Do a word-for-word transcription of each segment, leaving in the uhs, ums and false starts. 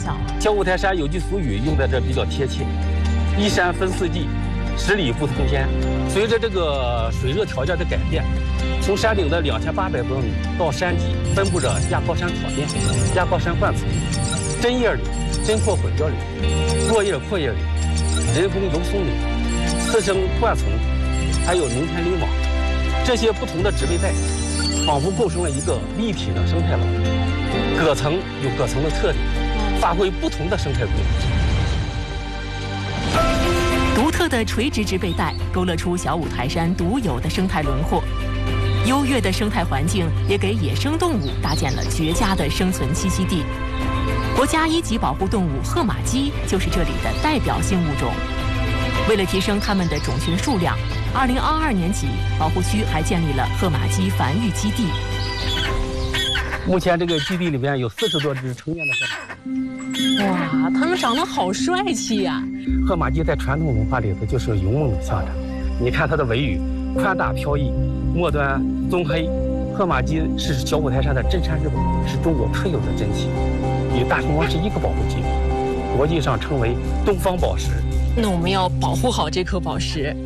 象了。 小五台山有句俗语用在这比较贴切：一山分四季，十里不同天。随着这个水热条件的改变，从山顶的两千八百多米到山脊分布着亚高山草甸、亚高山灌丛、针叶林、针阔混交林、落叶阔叶林、人工油松林、次生灌丛，还有农田林网。这些不同的植被带，仿佛构成了一个立体的生态网。各层有各层的特点，发挥不同的生态功能。 独特的垂直植被带勾勒出小五台山独有的生态轮廓，优越的生态环境也给野生动物搭建了绝佳的生存栖息地。国家一级保护动物褐马鸡就是这里的代表性物种。为了提升它们的种群数量，二零二二年起，保护区还建立了褐马鸡繁育基地。 目前这个基地里面有四十多只成年的褐马。 哇，它们长得好帅气呀！ 褐马鸡在传统文化里头就是勇猛的象征。你看它的尾羽宽大飘逸，末端棕黑。褐马鸡是小五台山的镇山之宝，是中国特有的珍稀，与大熊猫是一个保护级别，国际上称为东方宝石。 那我们要保护好这颗宝石。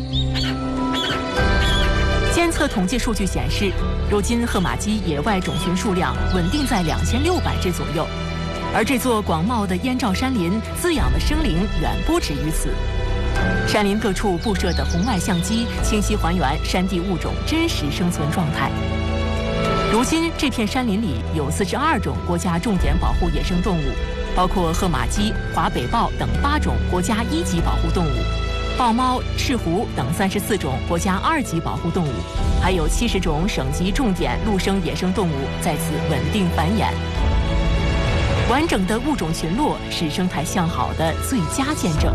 监测统计数据显示，如今褐马鸡野外种群数量稳定在两千六百只左右，而这座广袤的燕赵山林滋养的生灵远不止于此。山林各处布设的红外相机清晰还原山地物种真实生存状态。如今，这片山林里有四十二种国家重点保护野生动物，包括褐马鸡、华北豹等八种国家一级保护动物。豹猫、赤狐等三十四种国家二级保护动物，还有七十种省级重点陆生野生动物在此稳定繁衍。完整的物种群落是生态向好的最佳见证。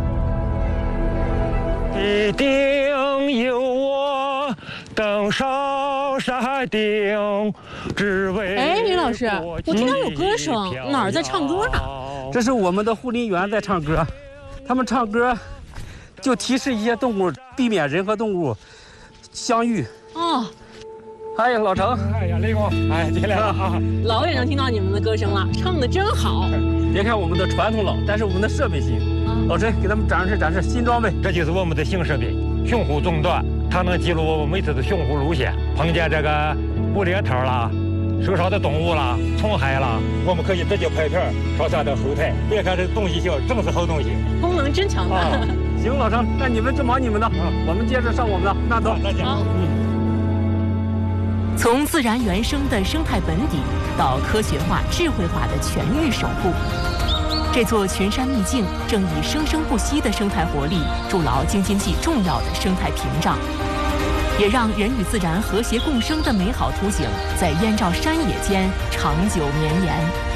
一定有我登上山顶，只为。 哎，李老师，我听到有歌声，哪儿在唱歌呢？ 这是我们的护林员在唱歌，他们唱歌就提示一些动物，避免人和动物相遇。 哦， 哎呀，老程， 哎呀，雷公，哎，进来了啊！ 老也能听到你们的歌声了，唱的真好。 别看我们的传统老，但是我们的设备新。老陈，给他们展示展示新装备。 这就是我们的新设备，雄虎纵断，它能记录我们每次的雄虎路线。碰见这个捕猎头啦、受伤的动物啦、虫害啦，我们可以直接拍片朝下的后台。别看这东西小，正是好东西， 功能真强大。啊行，老程，那你们就忙你们的，嗯、我们接着上我们的。那走， 再见。嗯。 从自然原生的生态本底到科学化、智慧化的全域守护，这座群山秘境正以生生不息的生态活力筑牢京津冀重要的生态屏障，也让人与自然和谐共生的美好图景在燕赵山野间长久绵延。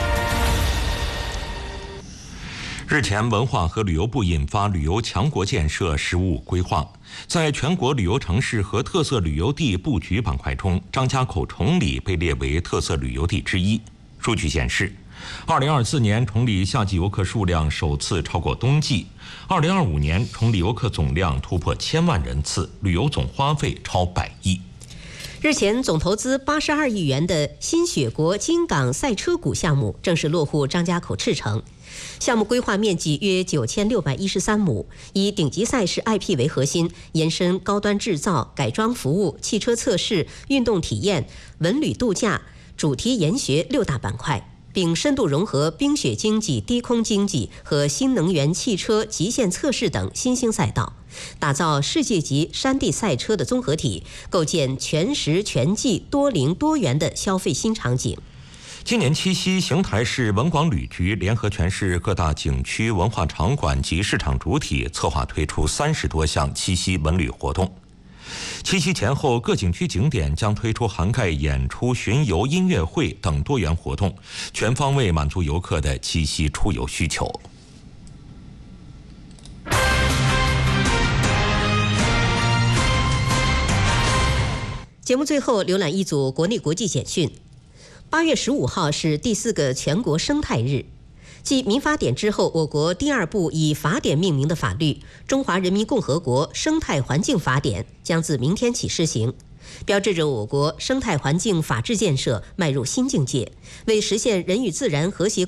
日前，文化和旅游部印发《旅游强国建设实务规划》，在全国旅游城市和特色旅游地布局板块中，张家口崇礼被列为特色旅游地之一。数据显示，二零二四年崇礼夏季游客数量首次超过冬季，二零二五年崇礼游客总量突破千万人次，旅游总花费超百亿。 日前，总投资八十二亿元的新雪国金港赛车谷项目正式落户张家口赤城。项目规划面积约九千六百一十三亩，以顶级赛事 I P 为核心，延伸高端制造、改装服务、汽车测试、运动体验、文旅度假、主题研学六大板块，并深度融合冰雪经济、低空经济和新能源汽车极限测试等新兴赛道，打造世界级山地赛车的综合体，构建全时全季多龄多元的消费新场景。 今年七夕，邢台市文广旅局联合全市各大景区、文化场馆及市场主体，策划推出三十多项七夕文旅活动。七夕前后，各景区景点将推出涵盖演出、巡游、音乐会等多元活动，全方位满足游客的七夕出游需求。 节目最后浏览一组国内国际简讯。八月十五号是第四个全国生态日，继民法典之后，我国第二部以法典命名的法律《中华人民共和国生态环境法典》将自明天起施行，标志着我国生态环境法治建设迈入新境界，为实现人与自然和谐